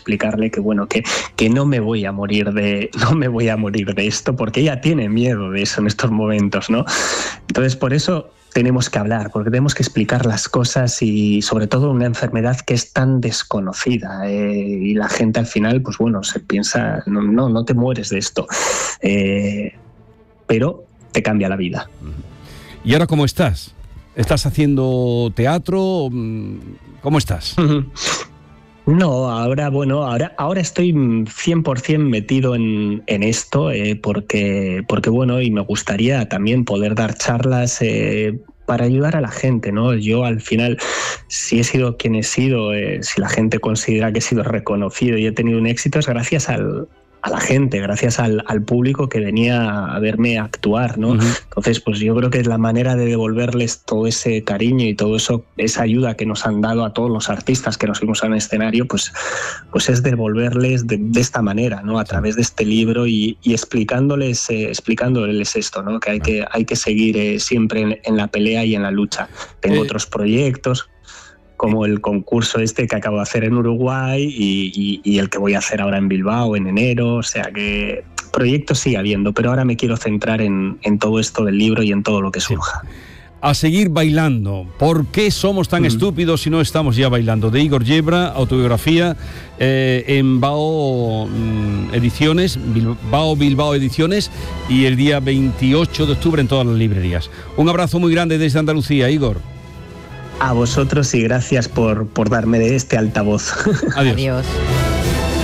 explicarle que bueno, que no me voy a morir de esto, porque ella tiene miedo de eso en estos momentos, ¿no? Entonces, por eso tenemos que hablar, porque tenemos que explicar las cosas, y sobre todo una enfermedad que es tan desconocida, y la gente al final, pues bueno, se piensa, no te mueres de esto, pero te cambia la vida. ¿Y ahora cómo estás? ¿Estás haciendo teatro? ¿Cómo estás? No, ahora estoy 100% metido en esto, porque bueno, y me gustaría también poder dar charlas para ayudar a la gente, ¿no? Yo al final, si he sido quien he sido, si la gente considera que he sido reconocido y he tenido un éxito, es gracias a la gente, gracias al público que venía a verme actuar, ¿no? Entonces, pues yo creo que es la manera de devolverles todo ese cariño y todo eso, esa ayuda que nos han dado a todos los artistas que nos fuimos al escenario, pues es devolverles de esta manera, ¿no? A través de este libro, y explicándoles esto, ¿no? Que hay que seguir siempre en la pelea y en la lucha. Tengo otros proyectos, como el concurso que acabo de hacer en Uruguay, y el que voy a hacer ahora en Bilbao en enero, o sea que proyectos sigue habiendo, pero ahora me quiero centrar en todo esto del libro y en todo lo que surja. A seguir bailando. ¿Por qué somos tan estúpidos si no estamos ya bailando? De Igor Yebra, autobiografía, en Bao Ediciones, Bilbao Ediciones, y el día 28 de octubre en todas las librerías. Un abrazo muy grande desde Andalucía, Igor. A vosotros, y gracias por darme de este altavoz. Adiós. Adiós.